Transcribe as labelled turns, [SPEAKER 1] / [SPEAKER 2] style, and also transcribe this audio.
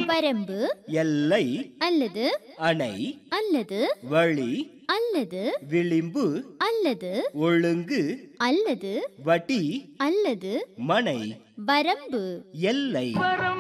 [SPEAKER 1] வரம்பு
[SPEAKER 2] எல்லை
[SPEAKER 1] அல்லது
[SPEAKER 2] அணை
[SPEAKER 1] அல்லது
[SPEAKER 2] வழி
[SPEAKER 1] அல்லது
[SPEAKER 2] விளிம்பு
[SPEAKER 1] அல்லது
[SPEAKER 2] ஒழுங்கு
[SPEAKER 1] அல்லது
[SPEAKER 2] வட்டி
[SPEAKER 1] அல்லது
[SPEAKER 2] மனை
[SPEAKER 1] வரம்பு
[SPEAKER 2] எல்லை